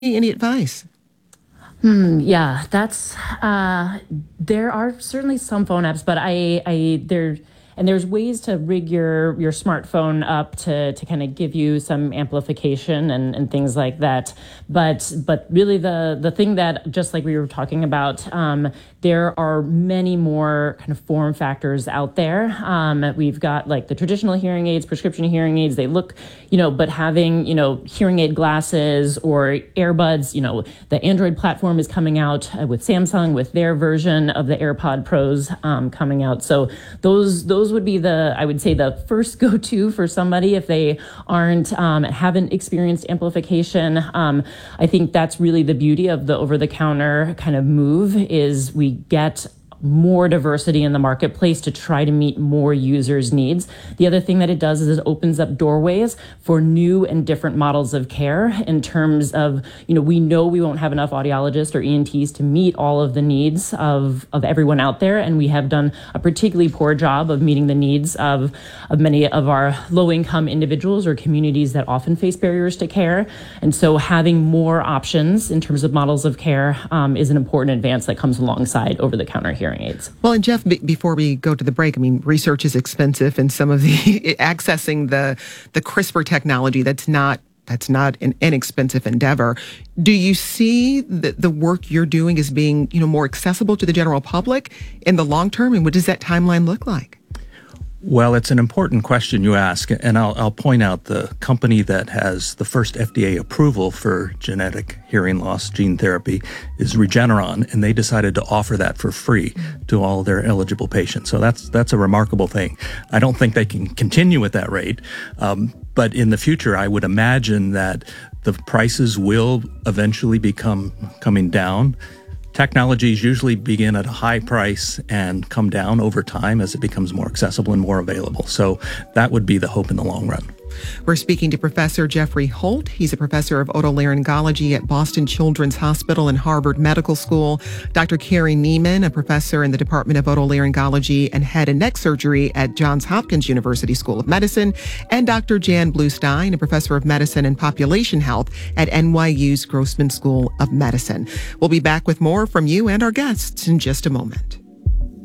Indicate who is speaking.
Speaker 1: Any advice?
Speaker 2: Yeah, that's there are certainly some phone apps, but there's ways to rig your smartphone up to kind of give you some amplification and things like that. But really the thing that, just like we were talking about, there are many more kind of form factors out there. We've got like the traditional hearing aids, prescription hearing aids. They look, but having, hearing aid glasses or earbuds, the Android platform is coming out with Samsung with their version of the AirPod Pros coming out. So those would be I would say the first go-to for somebody if they haven't experienced amplification. I think that's really the beauty of the over-the-counter kind of move is we get more diversity in the marketplace to try to meet more users' needs. The other thing that it does is it opens up doorways for new and different models of care in terms of, we know we won't have enough audiologists or ENTs to meet all of the needs of everyone out there. And we have done a particularly poor job of meeting the needs of many of our low-income individuals or communities that often face barriers to care. And so having more options in terms of models of care is an important advance that comes alongside over-the-counter hearing aids.
Speaker 1: Well, and Jeff, before we go to the break, research is expensive, and some of the accessing the CRISPR technology that's not an inexpensive endeavor. Do you see the work you're doing as being more accessible to the general public in the long term, and what does that timeline look like?
Speaker 3: Well, it's an important question you ask, and I'll point out the company that has the first FDA approval for genetic hearing loss gene therapy is Regeneron, and they decided to offer that for free to all their eligible patients. So that's a remarkable thing. I don't think they can continue at that rate, but in the future, I would imagine that the prices will eventually coming down. Technologies usually begin at a high price and come down over time as it becomes more accessible and more available. So that would be the hope in the long run.
Speaker 1: We're speaking to Professor Jeffrey Holt. He's a professor of otolaryngology at Boston Children's Hospital and Harvard Medical School. Dr. Carrie Neiman, a professor in the Department of Otolaryngology and Head and Neck Surgery at Johns Hopkins University School of Medicine. And Dr. Jan Bluestein, a professor of medicine and population health at NYU's Grossman School of Medicine. We'll be back with more from you and our guests in just a moment.